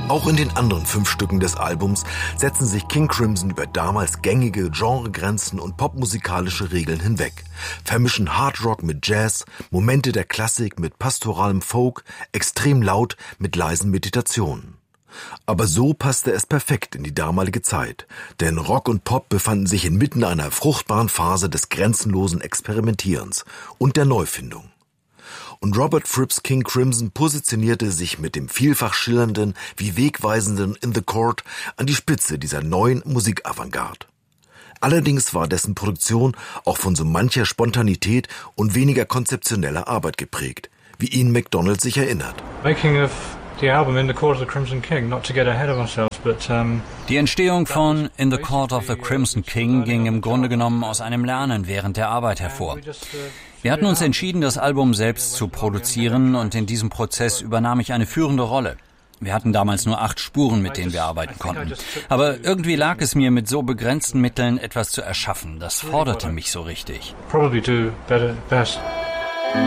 Auch in den anderen 5 Stücken des Albums setzen sich King Crimson über damals gängige Genregrenzen und popmusikalische Regeln hinweg, vermischen Hardrock mit Jazz, Momente der Klassik mit pastoralem Folk, extrem laut mit leisen Meditationen. Aber so passte es perfekt in die damalige Zeit, denn Rock und Pop befanden sich inmitten einer fruchtbaren Phase des grenzenlosen Experimentierens und der Neufindung. Und Robert Fripp's King Crimson positionierte sich mit dem vielfach schillernden wie wegweisenden In the Court an die Spitze dieser neuen Musikavantgarde. Allerdings war dessen Produktion auch von so mancher Spontanität und weniger konzeptioneller Arbeit geprägt, wie Ian MacDonald sich erinnert. Die Entstehung von In the Court of the Crimson King ging im Grunde genommen aus einem Lernen während der Arbeit hervor. Wir hatten uns entschieden, das Album selbst zu produzieren, und in diesem Prozess übernahm ich eine führende Rolle. Wir hatten damals nur 8 Spuren, mit denen wir arbeiten konnten. Aber irgendwie lag es mir, mit so begrenzten Mitteln etwas zu erschaffen. Das forderte mich so richtig. Probably do better, best.